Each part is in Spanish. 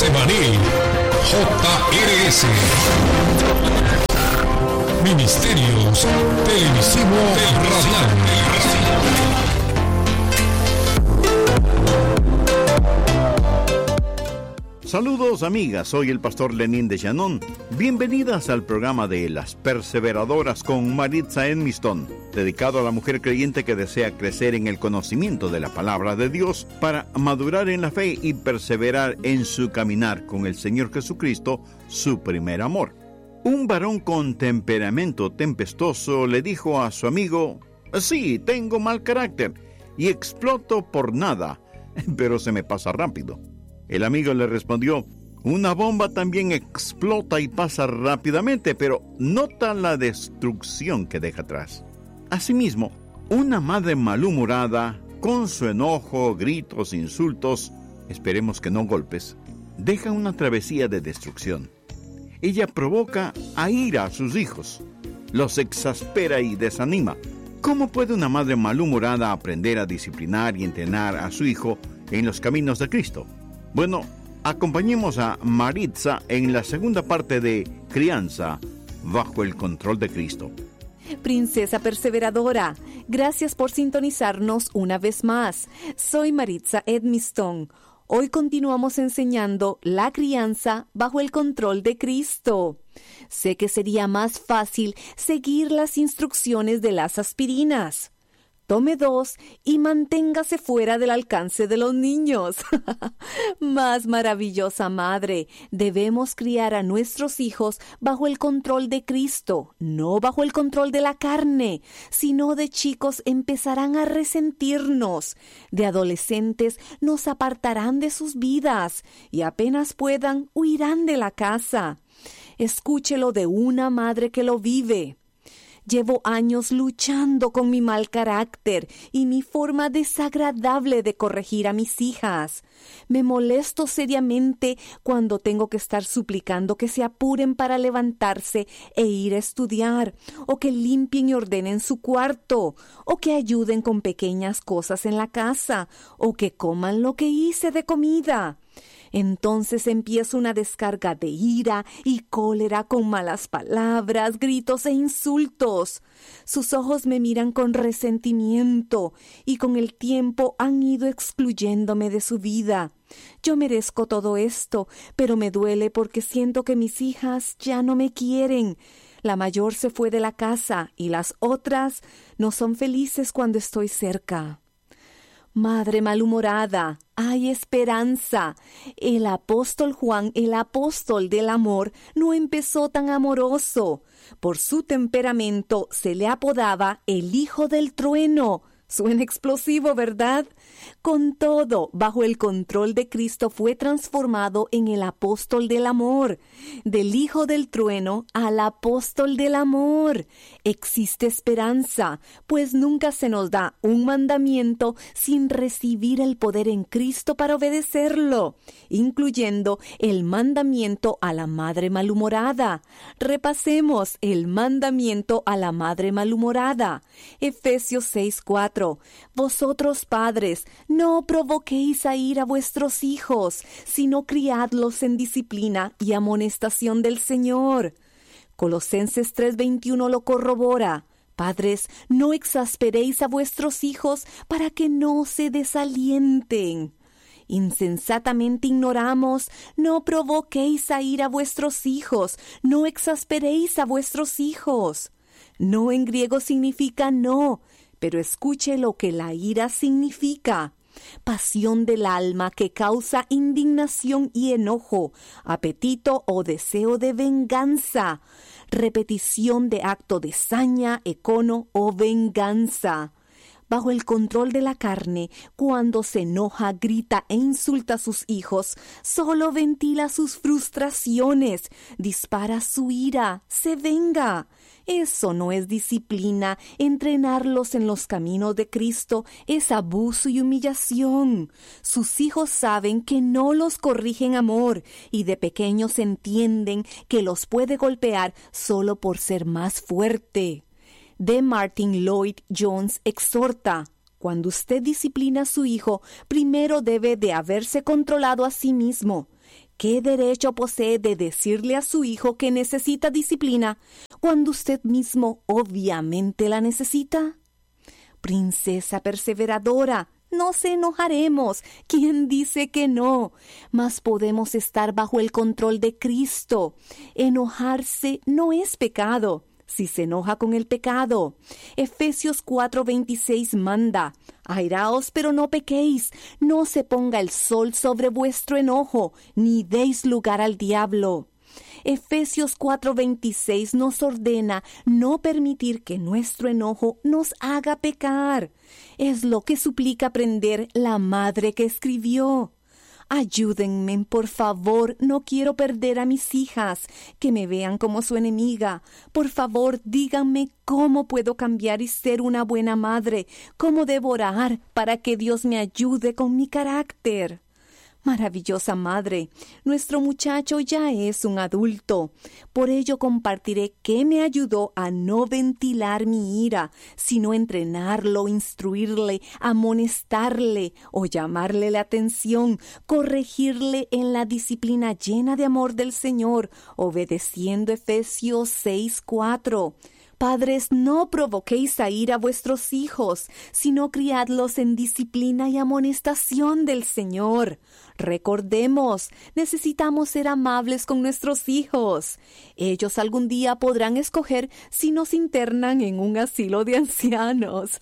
Getsemaní, JRS. Ministerios Televisivo Radial. Saludos amigas, soy el pastor Lenín de Llanón. Bienvenidas al programa de Las Perseveradoras con Maritza Edmiston, dedicado a la mujer creyente que desea crecer en el conocimiento de la palabra de Dios para madurar en la fe y perseverar en su caminar con el Señor Jesucristo, su primer amor. Un varón con temperamento tempestuoso le dijo a su amigo: sí, tengo mal carácter y exploto por nada, pero se me pasa rápido. El amigo le respondió: una bomba también explota y pasa rápidamente, pero nota la destrucción que deja atrás. Asimismo, una madre malhumorada, con su enojo, gritos, insultos, esperemos que no golpes, deja una travesía de destrucción. Ella provoca a ira a sus hijos, los exaspera y desanima. ¿Cómo puede una madre malhumorada aprender a disciplinar y entrenar a su hijo en los caminos de Cristo? Bueno, acompañemos a Maritza en la segunda parte de Crianza bajo el control de Cristo. Princesa perseveradora, gracias por sintonizarnos una vez más. Soy Maritza Edmiston. Hoy continuamos enseñando la crianza bajo el control de Cristo. Sé que sería más fácil seguir las instrucciones de las aspirinas. Tome 2 y manténgase fuera del alcance de los niños. Más maravillosa madre, debemos criar a nuestros hijos bajo el control de Cristo, no bajo el control de la carne. Si no, de chicos empezarán a resentirnos, de adolescentes nos apartarán de sus vidas y apenas puedan huirán de la casa. Escúchelo de una madre que lo vive. Llevo años luchando con mi mal carácter y mi forma desagradable de corregir a mis hijas. Me molesto seriamente cuando tengo que estar suplicando que se apuren para levantarse e ir a estudiar, o que limpien y ordenen su cuarto, o que ayuden con pequeñas cosas en la casa, o que coman lo que hice de comida. Entonces empieza una descarga de ira y cólera con malas palabras, gritos e insultos. Sus ojos me miran con resentimiento y con el tiempo han ido excluyéndome de su vida. Yo merezco todo esto, pero me duele porque siento que mis hijas ya no me quieren. La mayor se fue de la casa y las otras no son felices cuando estoy cerca. Madre malhumorada, hay esperanza. El apóstol Juan, el apóstol del amor, no empezó tan amoroso. Por su temperamento se le apodaba el hijo del trueno. Suena explosivo, ¿verdad? Con todo, bajo el control de Cristo fue transformado en el apóstol del amor. Del hijo del trueno al apóstol del amor. Existe esperanza, pues nunca se nos da un mandamiento sin recibir el poder en Cristo para obedecerlo, incluyendo el mandamiento a la madre malhumorada. Repasemos el mandamiento a la madre malhumorada. Efesios 6:4. Vosotros, padres, no provoquéis a ira a vuestros hijos, sino criadlos en disciplina y amonestación del Señor. Colosenses 3:21 lo corrobora. Padres, no exasperéis a vuestros hijos para que no se desalienten. Insensatamente ignoramos: no provoquéis a ira a vuestros hijos, no exasperéis a vuestros hijos. No en griego significa no, pero escuche lo que la ira significa. Pasión del alma que causa indignación y enojo, apetito o deseo de venganza, repetición de acto de saña, econo o venganza. Bajo el control de la carne, cuando se enoja, grita e insulta a sus hijos, solo ventila sus frustraciones, dispara su ira, se venga. Eso no es disciplina. Entrenarlos en los caminos de Cristo es abuso y humillación. Sus hijos saben que no los corrige en amor y de pequeños entienden que los puede golpear solo por ser más fuerte. D. Martin Lloyd Jones exhorta: cuando usted disciplina a su hijo, primero debe de haberse controlado a sí mismo. ¿Qué derecho posee de decirle a su hijo que necesita disciplina cuando usted mismo obviamente la necesita? Princesa perseveradora, no nos enojaremos. ¿Quién dice que no? Mas podemos estar bajo el control de Cristo. Enojarse no es pecado si se enoja con el pecado. Efesios 4:26 manda: airaos, pero no pequéis, no se ponga el sol sobre vuestro enojo, ni deis lugar al diablo. Efesios 4:26 nos ordena no permitir que nuestro enojo nos haga pecar. Es lo que suplica aprender la madre que escribió. Ayúdenme, por favor, no quiero perder a mis hijas, que me vean como su enemiga. Por favor, díganme cómo puedo cambiar y ser una buena madre, cómo debo orar para que Dios me ayude con mi carácter. Maravillosa madre, nuestro muchacho ya es un adulto. Por ello compartiré qué me ayudó a no ventilar mi ira, sino entrenarlo, instruirle, amonestarle o llamarle la atención, corregirle en la disciplina llena de amor del Señor, obedeciendo Efesios 6:4. Padres, no provoquéis a ira a vuestros hijos, sino criadlos en disciplina y amonestación del Señor. Recordemos, necesitamos ser amables con nuestros hijos. Ellos algún día podrán escoger si nos internan en un asilo de ancianos.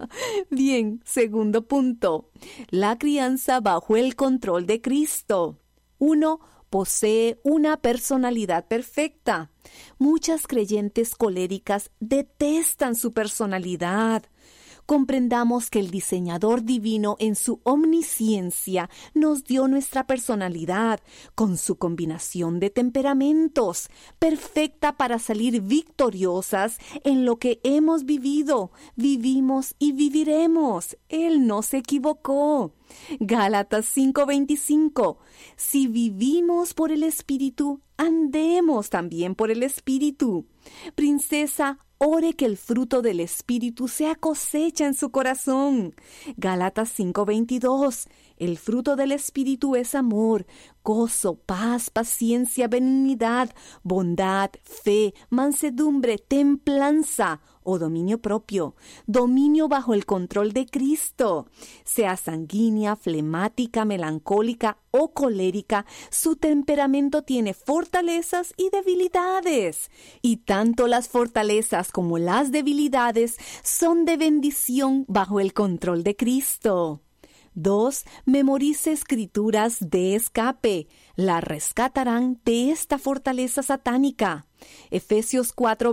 Bien, segundo punto. La crianza bajo el control de Cristo. 1. Posee una personalidad perfecta. Muchas creyentes coléricas detestan su personalidad. Comprendamos que el diseñador divino en su omnisciencia nos dio nuestra personalidad con su combinación de temperamentos, perfecta para salir victoriosas en lo que hemos vivido, vivimos y viviremos. Él no se equivocó. Gálatas 5:25. Si vivimos por el Espíritu, andemos también por el Espíritu. Princesa, ore que el fruto del Espíritu sea cosecha en su corazón. Gálatas 5:22. El fruto del Espíritu es amor, gozo, paz, paciencia, benignidad, bondad, fe, mansedumbre, templanza o dominio propio, dominio bajo el control de Cristo. Sea sanguínea, flemática, melancólica o colérica, su temperamento tiene fortalezas y debilidades. Y tanto las fortalezas como las debilidades son de bendición bajo el control de Cristo. 2. Memorice escrituras de escape. La rescatarán de esta fortaleza satánica. Efesios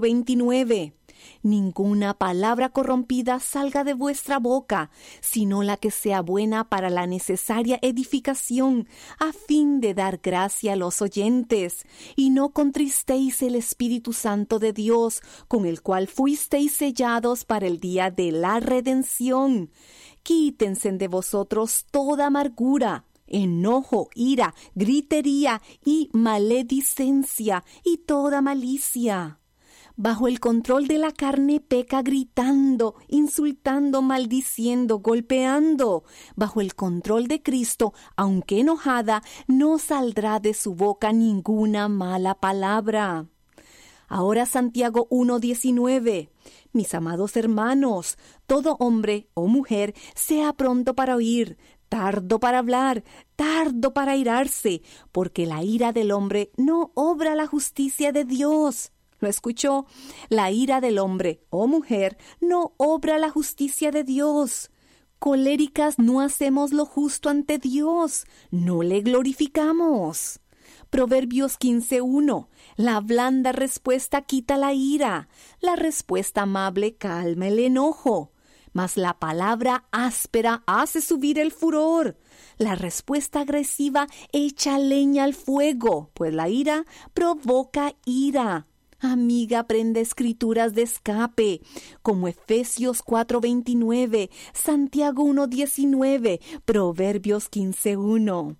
4:29. Ninguna palabra corrompida salga de vuestra boca, sino la que sea buena para la necesaria edificación, a fin de dar gracia a los oyentes. Y no contristéis el Espíritu Santo de Dios, con el cual fuisteis sellados para el día de la redención. Quítense de vosotros toda amargura, enojo, ira, gritería y maledicencia y toda malicia. Bajo el control de la carne peca gritando, insultando, maldiciendo, golpeando. Bajo el control de Cristo, aunque enojada, no saldrá de su boca ninguna mala palabra. Ahora Santiago 1:19. Mis amados hermanos, todo hombre o mujer sea pronto para oír, tardo para hablar, tardo para airarse, porque la ira del hombre no obra la justicia de Dios. ¿Lo escuchó? La ira del hombre o mujer no obra la justicia de Dios. Coléricas no hacemos lo justo ante Dios, no le glorificamos. Proverbios 15:1. La blanda respuesta quita la ira, la respuesta amable calma el enojo, mas la palabra áspera hace subir el furor. La respuesta agresiva echa leña al fuego, pues la ira provoca ira. Amiga, aprende escrituras de escape, como Efesios 4:29, Santiago 1:19, Proverbios 15:1.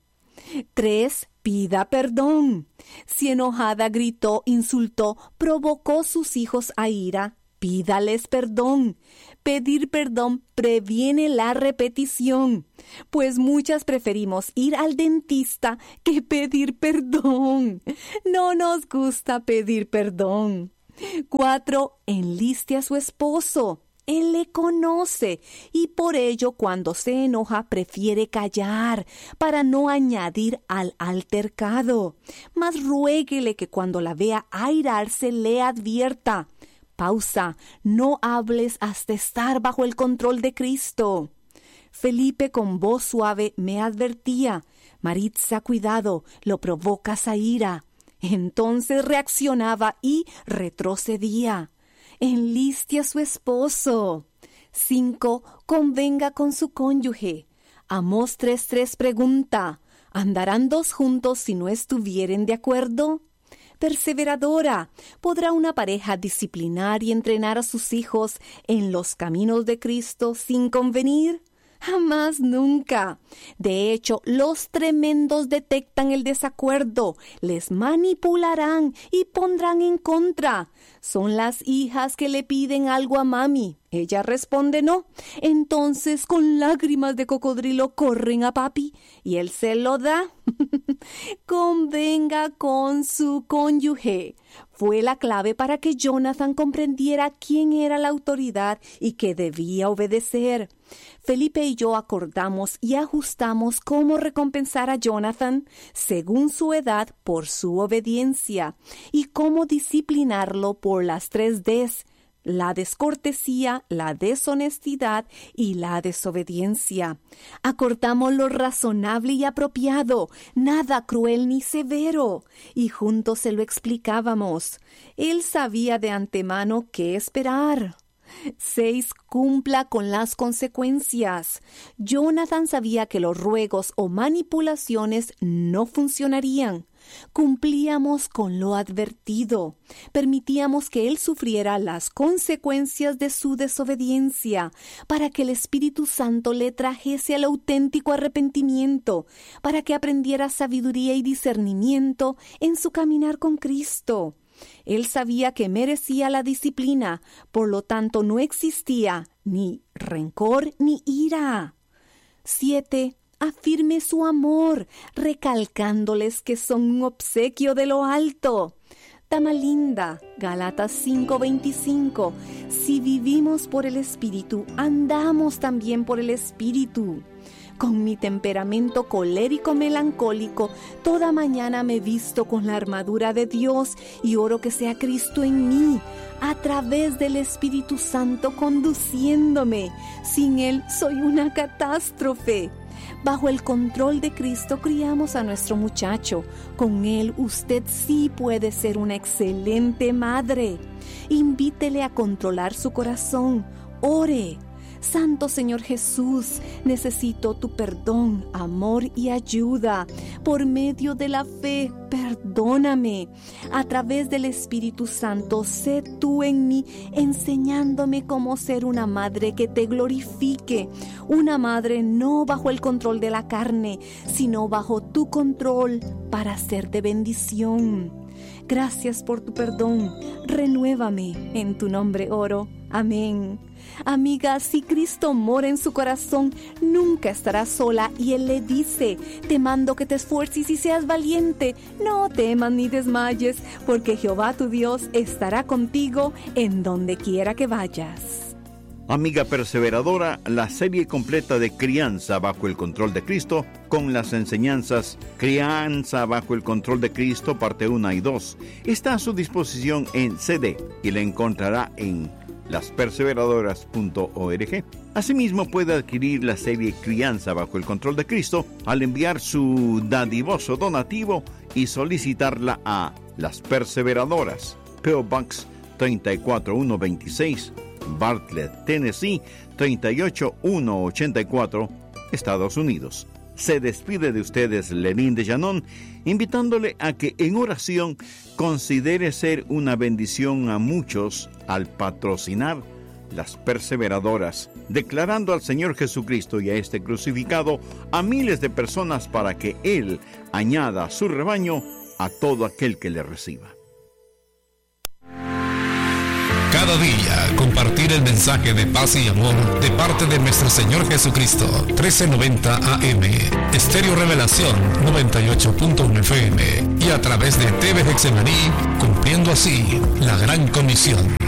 3. Pida perdón. Si enojada gritó, insultó, provocó sus hijos a ira, pídales perdón. Pedir perdón previene la repetición, pues muchas preferimos ir al dentista que pedir perdón. No nos gusta pedir perdón. 4. Enliste a su esposo. Él le conoce y por ello cuando se enoja prefiere callar para no añadir al altercado. Mas ruéguele que cuando la vea airarse le advierta: pausa, no hables hasta estar bajo el control de Cristo. Felipe con voz suave me advertía: Maritza, cuidado, lo provocas a ira. Entonces reaccionaba y retrocedía. Enliste a su esposo. 5. Convenga con su cónyuge. Amós 3:3 pregunta: ¿andarán dos juntos si no estuvieren de acuerdo? Perseveradora, ¿podrá una pareja disciplinar y entrenar a sus hijos en los caminos de Cristo sin convenir? Jamás, nunca. De hecho, los tremendos detectan el desacuerdo, les manipularán y pondrán en contra. Son las hijas que le piden algo a mami. Ella responde no. Entonces, con lágrimas de cocodrilo, corren a papi y él se lo da. Convenga con su cónyuge. Fue la clave para que Jonathan comprendiera quién era la autoridad y que debía obedecer. Felipe y yo acordamos y ajustamos cómo recompensar a Jonathan según su edad por su obediencia y cómo disciplinarlo por las 3 Ds: la descortesía, la deshonestidad y la desobediencia. Acordamos lo razonable y apropiado, nada cruel ni severo, y juntos se lo explicábamos. Él sabía de antemano qué esperar. 6. Cumpla con las consecuencias. Jonathan sabía que los ruegos o manipulaciones no funcionarían. Cumplíamos con lo advertido. Permitíamos que él sufriera las consecuencias de su desobediencia para que el Espíritu Santo le trajese al auténtico arrepentimiento, para que aprendiera sabiduría y discernimiento en su caminar con Cristo. Él sabía que merecía la disciplina, por lo tanto no existía ni rencor ni ira. 7. Afirme su amor, recalcándoles que son un obsequio de lo alto. Dama linda, Gálatas 5:25. Si vivimos por el Espíritu, andamos también por el Espíritu. Con mi temperamento colérico melancólico, toda mañana me visto con la armadura de Dios y oro que sea Cristo en mí, a través del Espíritu Santo conduciéndome. Sin Él soy una catástrofe. Bajo el control de Cristo criamos a nuestro muchacho. Con Él usted sí puede ser una excelente madre. Invítele a controlar su corazón. Ore. Santo Señor Jesús, necesito tu perdón, amor y ayuda. Por medio de la fe, perdóname. A través del Espíritu Santo, sé tú en mí, enseñándome cómo ser una madre que te glorifique. Una madre no bajo el control de la carne, sino bajo tu control para ser de bendición. Gracias por tu perdón. Renuévame. En tu nombre oro. Amén. Amiga, si Cristo mora en su corazón, nunca estarás sola y Él le dice: te mando que te esfuerces y seas valiente. No temas ni desmayes, porque Jehová tu Dios estará contigo en donde quiera que vayas. Amiga perseveradora, la serie completa de Crianza bajo el control de Cristo, con las enseñanzas Crianza bajo el control de Cristo, parte 1 y 2, está a su disposición en CD y la encontrará en lasperseveradoras.org. Asimismo, puede adquirir la serie Crianza bajo el control de Cristo al enviar su dadivoso donativo y solicitarla a Las Perseveradoras, P.O. Box 34126, Bartlett, Tennessee 38184, Estados Unidos. Se despide de ustedes Lenín de Llanón, invitándole a que en oración considere ser una bendición a muchos al patrocinar Las Perseveradoras, declarando al Señor Jesucristo y a este crucificado a miles de personas para que Él añada a su rebaño a todo aquel que le reciba. cada día compartir el mensaje de paz y amor de parte de nuestro Señor Jesucristo. 1390 AM, Estéreo Revelación 98.1 FM y a través de TV Hexemaní, cumpliendo así la gran comisión.